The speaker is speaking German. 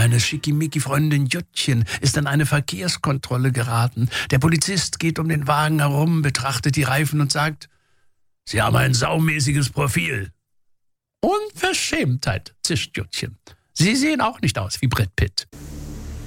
Meine Schickimicki-Freundin Juttchen ist an eine Verkehrskontrolle geraten. Der Polizist geht um den Wagen herum, betrachtet die Reifen und sagt: Sie haben ein saumäßiges Profil. Unverschämtheit, zischt Juttchen. Sie sehen auch nicht aus wie Brad Pitt.